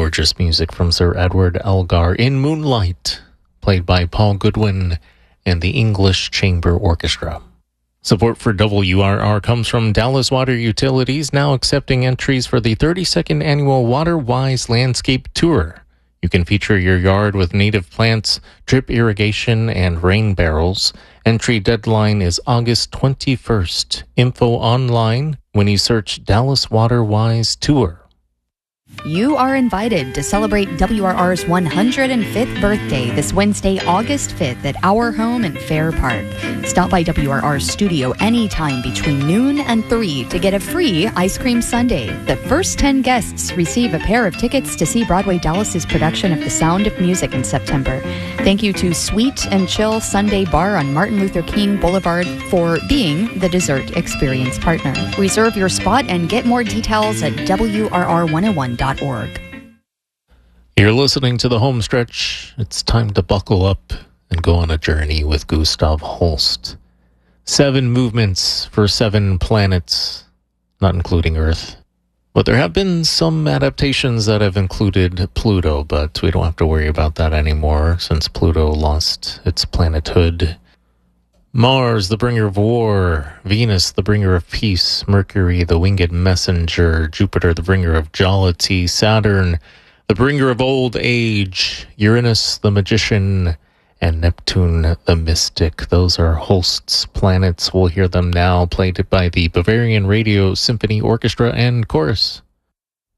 Gorgeous music from Sir Edward Elgar in Moonlight, played by Paul Goodwin and the English Chamber Orchestra. Support for WRR comes from Dallas Water Utilities, now accepting entries for the 32nd annual WaterWise Landscape Tour. You can feature your yard with native plants, drip irrigation, and rain barrels. Entry deadline is August 21st. Info online when you search Dallas WaterWise Tour. You are invited to celebrate WRR's 105th birthday this Wednesday, August 5th at Our Home in Fair Park. Stop by WRR's studio anytime between noon and 3 to get a free ice cream sundae. The first 10 guests receive a pair of tickets to see Broadway Dallas's production of The Sound of Music in September. Thank you to Sweet and Chill Sunday Bar on Martin Luther King Boulevard for being the dessert experience partner. Reserve your spot and get more details at WRR101.org. You're listening to The Home Stretch. It's time to buckle up and go on a journey with Gustav Holst. 7 movements for 7 planets, not including Earth. But there have been some adaptations that have included Pluto, but we don't have to worry about that anymore since Pluto lost its planethood. Mars, the bringer of war. Venus, the bringer of peace. Mercury, the winged messenger. Jupiter, the bringer of jollity. Saturn, the bringer of old age. Uranus, the magician. And Neptune, the mystic. Those are Holst's planets. We'll hear them now, played by the Bavarian Radio Symphony Orchestra and Chorus.